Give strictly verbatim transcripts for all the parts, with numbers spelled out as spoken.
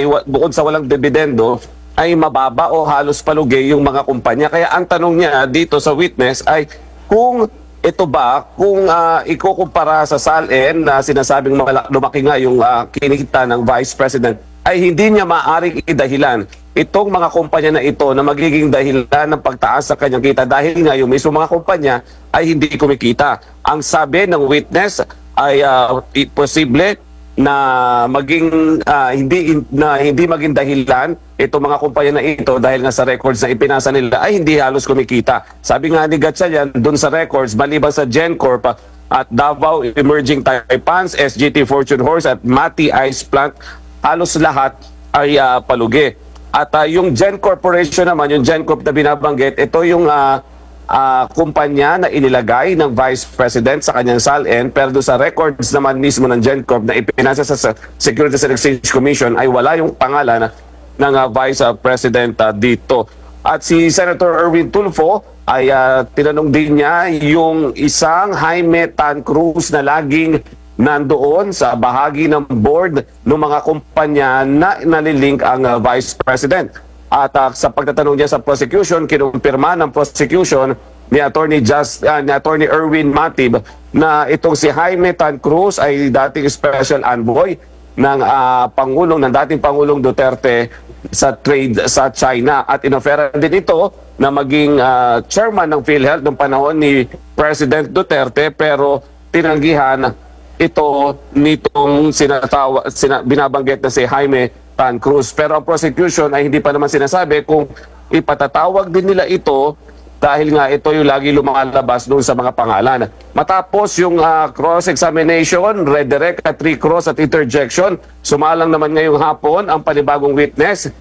ay bukod sa walang dividendo, ay mababa o halos palugay yung mga kumpanya. Kaya ang tanong niya dito sa witness ay kung ito ba, kung uh, ikukumpara sa SALN na sinasabing lumaki nga yung uh, kinikita ng Vice President, ay hindi niya maaaring idahilan itong mga kumpanya na ito na magiging dahilan ng pagtaas sa kanyang kita dahil nga yung mismo mga kumpanya ay hindi kumikita. Ang sabi ng witness ay uh, posible na maging uh, hindi na hindi maging dahilan itong mga kumpanya na ito dahil nga sa records na ipinasa nila ay hindi halos kumikita. Sabi nga ni Gatchalian doon sa records maliban sa GenCorp at Davao Emerging Taipans, S G T Fortune Horse at Mati Ice Plant, halos lahat ay uh, palugi. At uh, yung Gen Corporation naman, yung GenCorp na binabanggit, ito yung uh, uh, kumpanya na inilagay ng Vice President sa kanyang SALN, pero doon sa records naman mismo ng GenCorp na ipinasa sa Securities and Exchange Commission ay wala yung pangalan ng uh, Vice President uh, dito. At si Senator Erwin Tulfo ay uh, tinanong din niya yung isang Jaime Tan Cruz na laging nandoon sa bahagi ng board ng mga kumpanya na nalilink ang uh, Vice President. At uh, sa pagtatanong niya sa prosecution, kinumpirma ng prosecution ni Attorney Just uh, ni Attorney Erwin Matib na itong si Jaime Tan Cruz ay dating special envoy ng uh, Pangulong ng dating Pangulong Duterte sa trade sa China at inofera din ito na maging uh, chairman ng PhilHealth noong panahon ni President Duterte, pero tinanggihan ito nitong sinatawa, sina, binabanggit na si Jaime Tan Cruz. Pero ang prosecution ay hindi pa naman sinasabi kung ipatatawag din nila ito dahil nga ito yung lagi lumalabas doon sa mga pangalan. Matapos yung uh, cross-examination, redirect at recross at interjection, sumalang naman ngayong hapon ang panibagong witness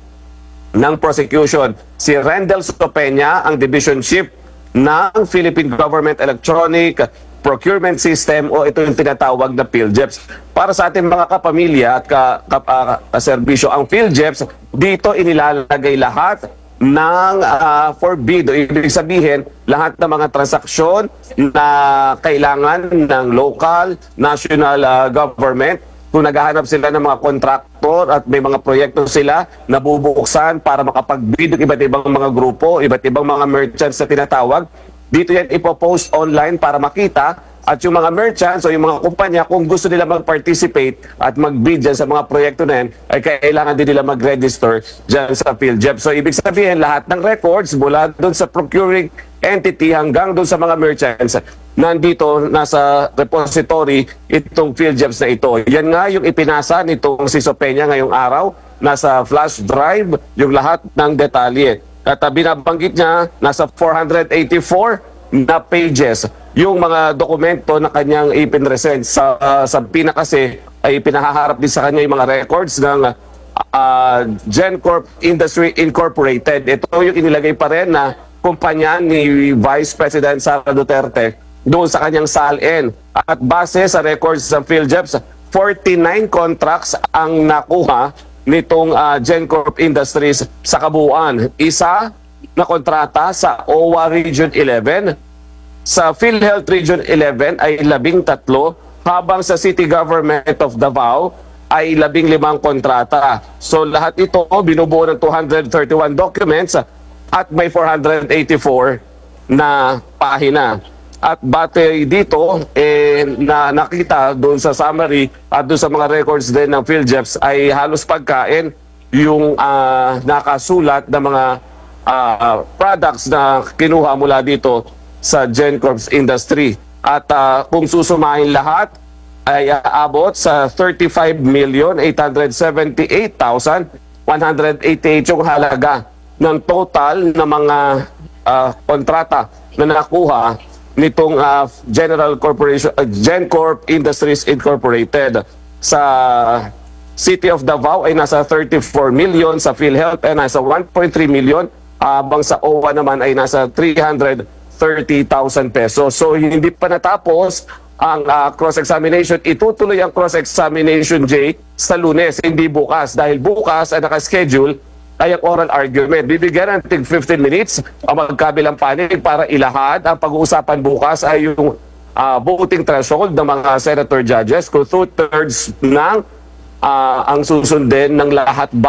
ng prosecution. Si Rendel Sopeña, ang Division Chief ng Philippine Government Electronic Procurement System o ito yung tinatawag na PhilJeps. Para sa ating mga kapamilya at ka, ka, uh, kaserbisyo, ang PhilJeps, dito inilalagay lahat ng uh, forbid o ibig sabihin lahat ng mga transaksyon na kailangan ng local, national uh, government. Kung naghahanap sila ng mga kontraktor at may mga proyekto sila na bubuksan para makapag-bid ng iba't ibang mga grupo, iba't ibang mga merchants na tinatawag, dito yan ipopost online para makita at yung mga merchants o yung mga kumpanya kung gusto nila mag-participate at mag-bid dyan sa mga proyekto na yan ay kailangan din nila mag-register dyan sa PhilJeps. So ibig sabihin lahat ng records mula doon sa procuring entity hanggang doon sa mga merchants nandito nasa repository itong PhilJeps na ito. Yan nga yung ipinasa nitong si Sopeña ngayong araw, nasa flash drive yung lahat ng detalye. At uh, binabanggit niya, nasa four hundred eighty-four na pages yung mga dokumento na kanyang ipinresent. Sa, uh, sa pina kasi ay pinahaharap din sa kanya yung mga records ng uh, GenCorp Industry Incorporated. Ito yung inilagay pa rin na kumpanya ni Vice President Sara Duterte doon sa kanyang SALN. At base sa records ng PhilJeps, forty-nine contracts ang nakuha nitong uh, GenCorp Industries sa kabuuan. Isa na kontrata sa O W A Region eleven, sa PhilHealth Region eleven ay labing tatlo, habang sa City Government of Davao ay labing limang kontrata. So lahat ito binubuo ng two hundred thirty-one documents at may four hundred eighty-four na pahina. At batay dito, eh, na nakita doon sa summary at doon sa mga records din ng PhilJeps ay halos pagkain yung uh, nakasulat ng mga uh, products na kinuha mula dito sa GenCorp Industry. At uh, kung susumahin lahat ay aabot sa thirty-five million eight hundred seventy-eight thousand one hundred eighty-eight yung halaga ng total na mga uh, kontrata na nakuha nitong uh, General Corporation uh, GenCorp Industries Incorporated. Sa City of Davao ay nasa thirty-four million, sa PhilHealth ay nasa one point three million, habang sa O W A naman ay nasa three hundred thirty thousand pesos. So hindi pa natapos ang uh, cross-examination. Itutuloy ang cross-examination, Jay, sa Lunes, hindi bukas, dahil bukas ay nakaschedule ay ang oral argument. Bibigyan ng fifteen minutes ang magkabilang panig para ilahad. Ang pag-uusapan bukas ay yung uh, voting threshold ng mga senator judges kung two-thirds ng uh, ang susundin ng lahat